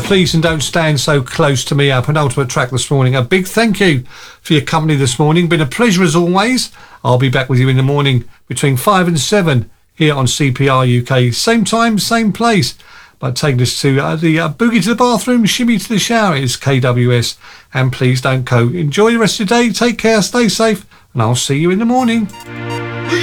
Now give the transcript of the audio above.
please and don't stand so close to me. Our penultimate track this morning. A big thank you for your company this morning. Been a pleasure as always. I'll be back with you in the morning between 5 and 7 here on CPR UK. Same time, same place. But taking us to the boogie to the bathroom, shimmy to the shower is KWS. And please don't go. Enjoy the rest of your day. Take care. Stay safe. And I'll see you in the morning.